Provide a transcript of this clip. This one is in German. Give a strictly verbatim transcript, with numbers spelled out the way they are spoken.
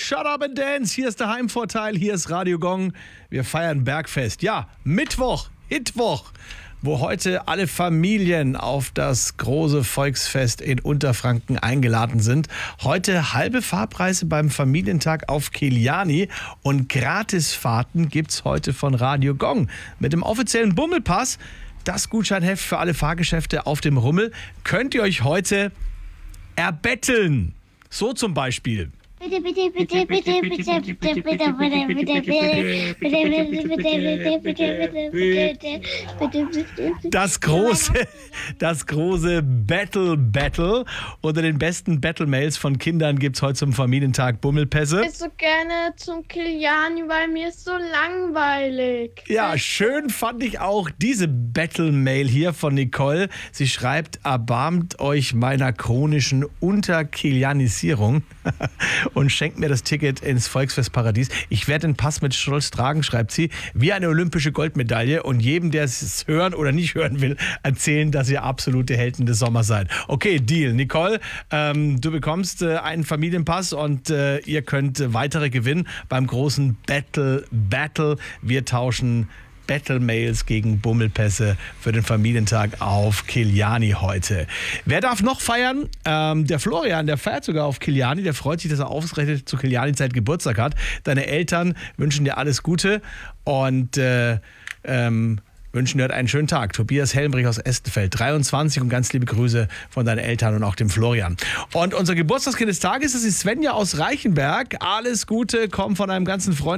Shut Up and Dance. Hier ist der Heimvorteil, hier ist Radio Gong. Wir feiern Bergfest. Ja, Mittwoch, Hitwoch, wo heute alle Familien auf das große Volksfest in Unterfranken eingeladen sind. Heute halbe Fahrpreise beim Familientag auf Kiliani und Gratisfahrten gibt's heute von Radio Gong. Mit dem offiziellen Bummelpass, das Gutscheinheft für alle Fahrgeschäfte auf dem Rummel, könnt ihr euch heute erbetteln. So zum Beispiel. Bitte, bitte, bitte, bitte, bitte, bitte, bitte, bitte, bitte, bitte, bitte, bitte. Das große, das große Battle Battle. Unter den besten Battle-Mails von Kindern gibt es heute zum Familientag Bummelpässe. Ich will so gerne zum Kiliani, weil mir ist so langweilig. Ja, schön fand ich auch diese Battle-Mail hier von Nicole. Sie schreibt, erbarmt euch meiner chronischen Unterkilianisierung und schenkt mir das Ticket ins Volksfestparadies. Ich werde den Pass mit Stolz tragen, schreibt sie, wie eine olympische Goldmedaille und jedem, der es hören oder nicht hören will, erzählen, dass ihr absolute Helden des Sommers seid. Okay, Deal. Nicole, ähm, du bekommst äh, einen Familienpass und äh, ihr könnt äh, weitere gewinnen beim großen Battle Battle. Wir tauschen Battle-Mails gegen Bummelpässe für den Familientag auf Kiliani heute. Wer darf noch feiern? Ähm, der Florian, der feiert sogar auf Kiliani. Der freut sich, dass er ausgerechnet zur Kiliani-Zeit Geburtstag hat. Deine Eltern wünschen dir alles Gute und äh, ähm, wünschen dir einen schönen Tag. Tobias Helmrich aus Estenfeld, dreiundzwanzig, und ganz liebe Grüße von deinen Eltern und auch dem Florian. Und unser Geburtstagskind des Tages, das ist Svenja aus Reichenberg. Alles Gute, kommt von einem ganzen Freund.